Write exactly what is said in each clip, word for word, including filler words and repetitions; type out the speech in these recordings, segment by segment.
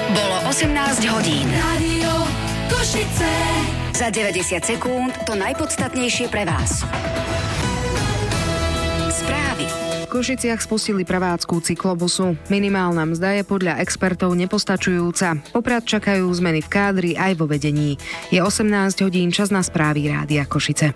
Bolo osemnásť hodín. Rádio Košice. Za deväťdesiat sekúnd to najpodstatnejšie pre vás. Správy. V Košiciach spustili prevádzku cyklobusu. Minimálna mzda je podľa expertov nepostačujúca. Poprad čakajú zmeny v kádri aj vo vedení. Je osemnásť hodín, čas na správy Rádia Košice.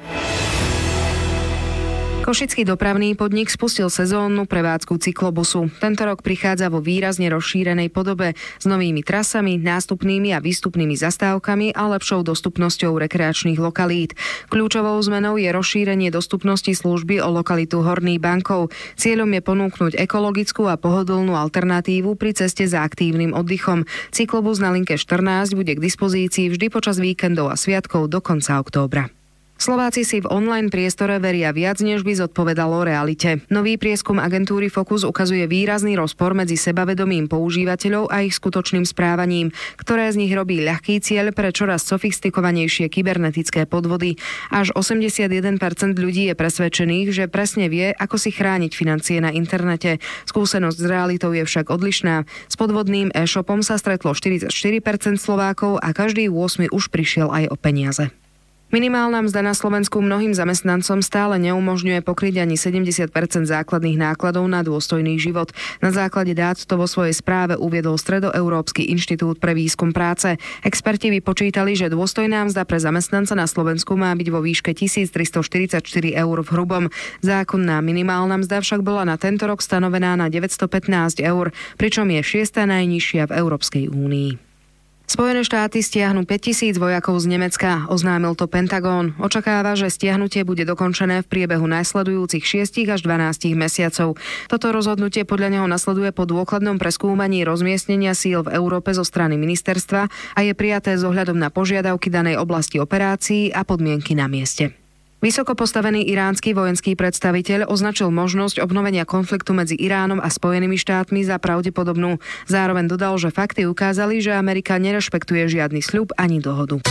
Košický dopravný podnik spustil sezónnu prevádzku cyklobusu. Tento rok prichádza vo výrazne rozšírenej podobe s novými trasami, nástupnými a výstupnými zastávkami a lepšou dostupnosťou rekreačných lokalít. Kľúčovou zmenou je rozšírenie dostupnosti služby o lokalitu Horný Bankov. Cieľom je ponúknuť ekologickú a pohodlnú alternatívu pri ceste za aktívnym oddychom. Cyklobus na linke štrnásť bude k dispozícii vždy počas víkendov a sviatkov do konca októbra. Slováci si v online priestore veria viac, než by zodpovedalo realite. Nový prieskum agentúry Focus ukazuje výrazný rozpor medzi sebavedomým používateľov a ich skutočným správaním, ktoré z nich robí ľahký cieľ pre čoraz sofistikovanejšie kybernetické podvody. Až osemdesiatjeden percent ľudí je presvedčených, že presne vie, ako si chrániť financie na internete. Skúsenosť s realitou je však odlišná. S podvodným e-shopom sa stretlo štyridsaťštyri percent Slovákov a každý ôsmy už prišiel aj o peniaze. Minimálna mzda na Slovensku mnohým zamestnancom stále neumožňuje pokryť ani sedemdesiat percent základných nákladov na dôstojný život. Na základe dát to vo svojej správe uviedol Stredoeurópsky inštitút pre výskum práce. Experti vypočítali, že dôstojná mzda pre zamestnanca na Slovensku má byť vo výške tisíctristoštyridsaťštyri eur v hrubom. Zákonná minimálna mzda však bola na tento rok stanovená na deväťstopätnásť eur, pričom je šiesta najnižšia v Európskej únii. Spojené štáty stiahnu päťtisíc vojakov z Nemecka, oznámil to Pentagón. Očakáva, že stiahnutie bude dokončené v priebehu nasledujúcich šiestich až dvanástich mesiacov. Toto rozhodnutie podľa neho nasleduje po dôkladnom preskúmaní rozmiestnenia síl v Európe zo strany ministerstva a je prijaté s ohľadom na požiadavky danej oblasti operácií a podmienky na mieste. Vysoko postavený iránsky vojenský predstaviteľ označil možnosť obnovenia konfliktu medzi Iránom a Spojenými štátmi za pravdepodobnú. Zároveň dodal, že fakty ukázali, že Amerika nerešpektuje žiadny sľub ani dohodu.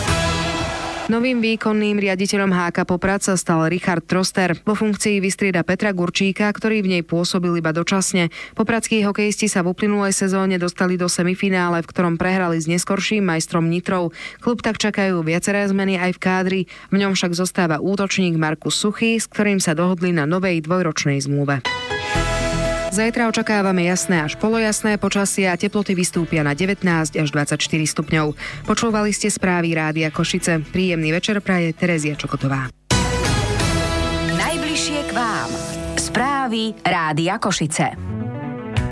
Novým výkonným riaditeľom há ká Poprad sa stal Richard Troster. Vo funkcii vystrieda Petra Gurčíka, ktorý v nej pôsobil iba dočasne. Popradskí hokejisti sa v uplynulej sezóne dostali do semifinále, v ktorom prehrali s neskorším majstrom Nitrou. Klub tak čakajú viaceré zmeny aj v kádri. V ňom však zostáva útočník Markus Suchý, s ktorým sa dohodli na novej dvojročnej zmluve. Zajtra očakávame jasné až polojasné počasie a teploty vystúpia na devätnásť až dvadsaťštyri stupňov. Počúvali ste správy Rádia Košice. Príjemný večer praje Terezia Čokotová. Najbližšie k vám. Správy Rádia Košice.